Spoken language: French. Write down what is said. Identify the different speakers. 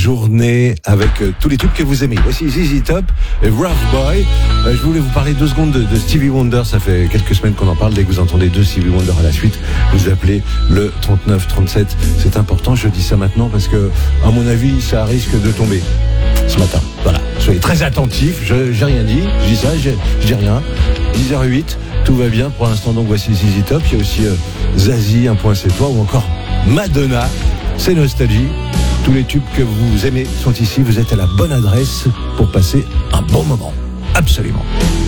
Speaker 1: Journée avec tous les tubes que vous aimez. Voici ZZ Top et Rough Boy. Je voulais vous parler 2 secondes de Stevie Wonder. Ça fait quelques semaines qu'on en parle. Dès que vous entendez 2 Stevie Wonder à la suite, vous appelez le 3937. C'est important, je dis ça maintenant parce que, à mon avis, ça risque de tomber ce matin. Voilà. Soyez très attentifs. J'ai rien dit. Je dis ça, je dis rien. 10h08, tout va bien pour l'instant. Donc voici ZZ Top. Il y a aussi Zazie, Un point c'est toi, ou encore Madonna. C'est Nostalgie. Tous les tubes que vous aimez sont ici. Vous êtes à la bonne adresse pour passer un bon moment. Absolument.